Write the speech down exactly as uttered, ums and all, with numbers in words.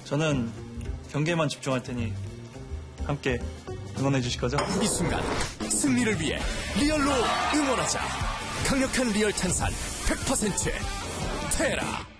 저는 경기에만 집중할 테니 함께 응원해 주실 거죠? 이 순간 승리를 위해 리얼로 응원하자. 강력한 리얼 탄산 백 퍼센트 테라.